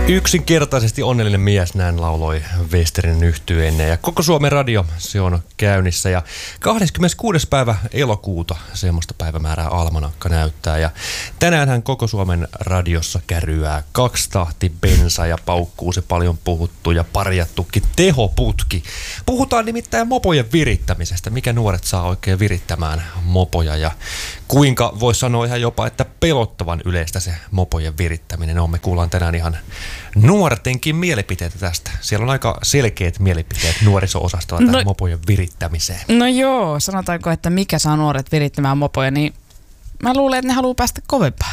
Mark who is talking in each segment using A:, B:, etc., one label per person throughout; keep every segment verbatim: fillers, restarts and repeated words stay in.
A: Yksinkertaisesti onnellinen mies, näin lauloi Westerinen yhtye ennen. Ja koko Suomen radio, se on käynnissä. Ja kahdeskymmeneskuudes päivä elokuuta semmoista päivämäärää almanakka näyttää. Ja tänäänhän koko Suomen radiossa kärryää kaksi tahti bensa ja paukkuu se paljon puhuttu ja parjattukin tehoputki. Puhutaan nimittäin mopojen virittämisestä. Mikä nuoret saa oikein virittämään mopoja ja kuinka voisi sanoa ihan jopa, että pelottavan yleistä se mopojen virittäminen on. Me kuullaan tänään ihan nuortenkin mielipiteitä tästä. Siellä on aika selkeät mielipiteet nuoriso-osastolla tähän no, mopojen virittämiseen.
B: No joo, sanotaanko, että mikä saa nuoret virittämään mopoja, niin mä luulen, että ne haluaa päästä kovempaa.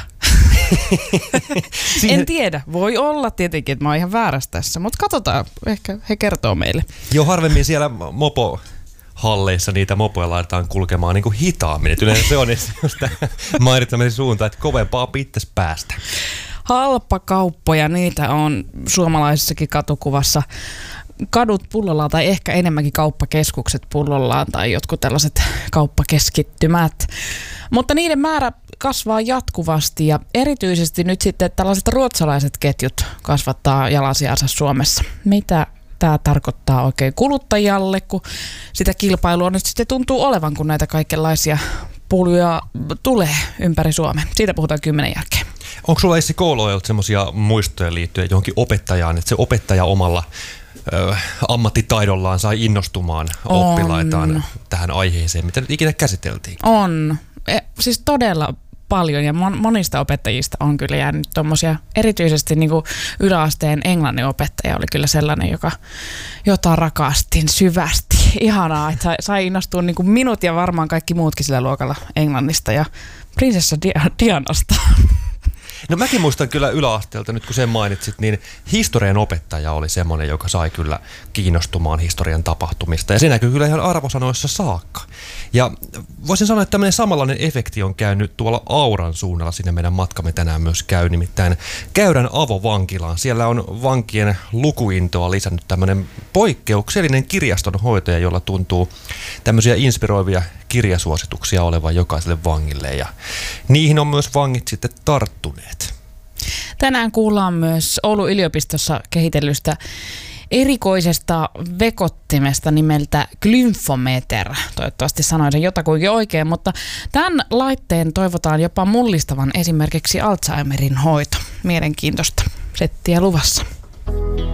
B: Siihen... En tiedä. Voi olla tietenkin, että mä oon ihan väärässä tässä, mutta katsotaan. Ehkä he kertoo meille.
A: Joo, harvemmin siellä mopo... halleissa niitä mopoja laitetaan kulkemaan niin kuin hitaammin. Yleensä se on just mainitsemisen suuntaan, että kovempaa pitäisi päästä.
B: Halpakauppoja, niitä on suomalaisessakin katukuvassa. Kadut pullollaan tai ehkä enemmänkin kauppakeskukset pullollaan tai jotkut tällaiset kauppakeskittymät. Mutta niiden määrä kasvaa jatkuvasti ja erityisesti nyt sitten tällaiset ruotsalaiset ketjut kasvattaa jalansijansa Suomessa. Mitä tämä tarkoittaa oikein kuluttajalle, kun sitä kilpailua nyt sitten tuntuu olevan, kun näitä kaikenlaisia puljuja tulee ympäri Suomen. Siitä puhutaan kymmenen jälkeen.
A: Onko sulla Essi kouluajalta semmoisia muistoja liittyen johonkin opettajaan, että se opettaja omalla ö, ammattitaidollaan sai innostumaan on. oppilaitaan tähän aiheeseen, mitä nyt ikinä käsiteltiin?
B: On. E, siis todella paljon ja monista opettajista on kyllä jäänyt tommosia, erityisesti niin kuin yläasteen englannin opettaja oli kyllä sellainen, joka, jota rakastin syvästi. Ihanaa, että sai innostua niin kuin minut ja varmaan kaikki muutkin sillä luokalla englannista ja prinsessa Dianasta.
A: No mäkin muistan kyllä yläasteelta, nyt kun sen mainitsit, niin historian opettaja oli semmoinen, joka sai kyllä kiinnostumaan historian tapahtumista. Ja se näkyy kyllä ihan arvosanoissa saakka. Ja voisin sanoa, että tämmöinen samanlainen efekti on käynyt tuolla Auran suunnalla. Sinne meidän matkamme tänään myös käy, nimittäin Käyrän avovankilaan. Siellä on vankien lukuintoa lisännyt tämmöinen poikkeuksellinen kirjastonhoitaja, jolla tuntuu tämmöisiä inspiroivia kirjasuosituksia olevan jokaiselle vangille. Ja niihin on myös vangit sitten tarttuneet.
B: Tänään kuullaan myös Oulun yliopistossa kehitellystä erikoisesta vekottimesta nimeltä Glymfometer. Toivottavasti sanoin sen jotakuinkin oikein, mutta tämän laitteen toivotaan jopa mullistavan esimerkiksi Alzheimerin hoito. Mielenkiintoista settiä luvassa.